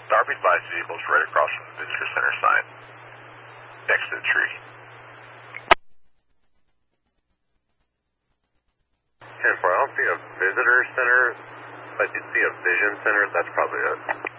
Darby's bicycle's right across from the visitor center sign, next to the tree. 10-4, I don't see a visitor center, but you see a vision center. That's probably it.